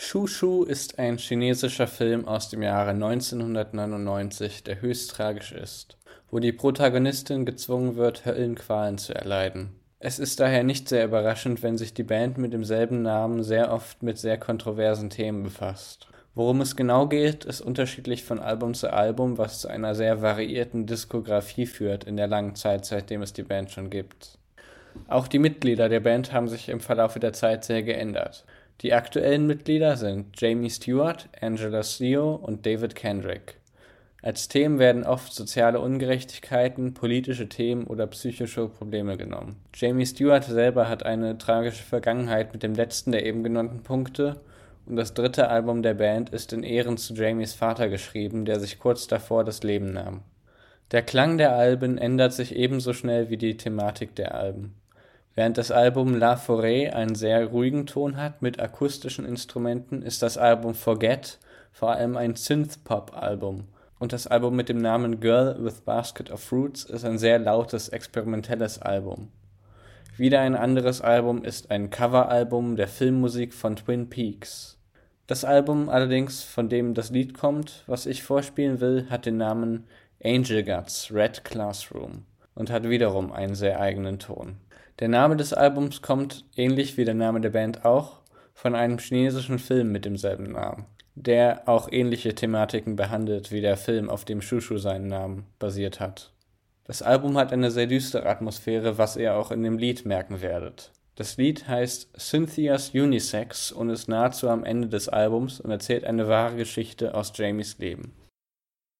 Shushu ist ein chinesischer Film aus dem Jahre 1999, der höchst tragisch ist, wo die Protagonistin gezwungen wird, Höllenqualen zu erleiden. Es ist daher nicht sehr überraschend, wenn sich die Band mit demselben Namen sehr oft mit sehr kontroversen Themen befasst. Worum es genau geht, ist unterschiedlich von Album zu Album, was zu einer sehr variierten Diskografie führt in der langen Zeit, seitdem es die Band schon gibt. Auch die Mitglieder der Band haben sich im Verlauf der Zeit sehr geändert. Die aktuellen Mitglieder sind Jamie Stewart, Angela Seo und David Kendrick. Als Themen werden oft soziale Ungerechtigkeiten, politische Themen oder psychische Probleme genommen. Jamie Stewart selber hat eine tragische Vergangenheit mit dem letzten der eben genannten Punkte und das dritte Album der Band ist in Ehren zu Jamies Vater geschrieben, der sich kurz davor das Leben nahm. Der Klang der Alben ändert sich ebenso schnell wie die Thematik der Alben. Während das Album La Forêt einen sehr ruhigen Ton hat mit akustischen Instrumenten, ist das Album Forget vor allem ein Synth-Pop-Album. Und das Album mit dem Namen Girl with Basket of Fruits ist ein sehr lautes, experimentelles Album. Wieder ein anderes Album ist ein Coveralbum der Filmmusik von Twin Peaks. Das Album allerdings, von dem das Lied kommt, was ich vorspielen will, hat den Namen Angel Guts Red Classroom und hat wiederum einen sehr eigenen Ton. Der Name des Albums kommt, ähnlich wie der Name der Band auch, von einem chinesischen Film mit demselben Namen, der auch ähnliche Thematiken behandelt, wie der Film, auf dem Shushu seinen Namen basiert hat. Das Album hat eine sehr düstere Atmosphäre, was ihr auch in dem Lied merken werdet. Das Lied heißt Cynthia's Unisex und ist nahezu am Ende des Albums und erzählt eine wahre Geschichte aus Jamies Leben.